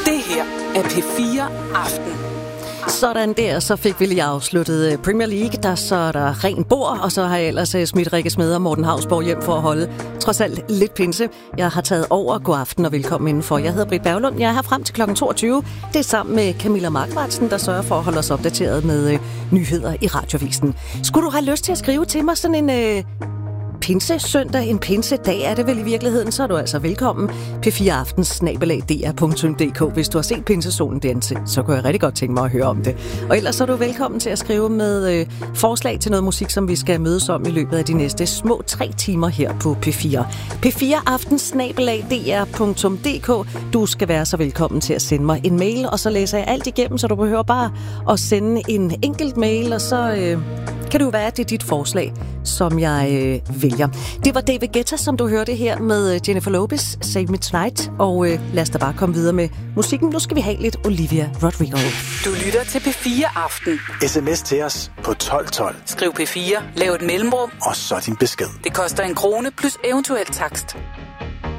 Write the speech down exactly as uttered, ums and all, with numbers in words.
Det her er P fire Aften. Sådan der, så fik vi lige afsluttet Premier League. Der så er der ren bord, og så har jeg ellers smidt Rikke Smed og Morten Hausborg hjem for at holde trods alt lidt pinse. Jeg har taget over. God aften og velkommen indenfor. Jeg hedder Britt Berglund. Jeg er her frem til klokken toogtyve. Det er sammen med Camilla Markvartsen, der sørger for at holde os opdateret med øh, nyheder i Radiovisen. Skulle du have lyst til at skrive til mig sådan en... Øh pinse søndag, en pinsedag er det vel i virkeligheden, så er du altså velkommen. P fire Aftens snabel-a d r punktum d k. Hvis du har set pinsesolen danse, så kunne jeg rigtig godt tænke mig at høre om det. Og ellers så er du velkommen til at skrive med øh, forslag til noget musik, som vi skal mødes om i løbet af de næste små tre timer her på P fire. P fire Aftens snabel-a d r punktum d k. Du skal være så velkommen til at sende mig en mail, og så læser jeg alt igennem, så du behøver bare at sende en enkelt mail, og så øh, kan det jo være, at det er dit forslag, som jeg øh, vælger. Det var David Guetta, som du hørte her med Jennifer Lopez, Save Me Tonight. Og øh, lad os da bare komme videre med musikken. Nu skal vi have lidt Olivia Rodrigo. Du lytter til P fire Aften. S M S til os på tolv tolv. Skriv P fire, lav et mellemrum, og så din besked. Det koster en krone plus eventuel takst.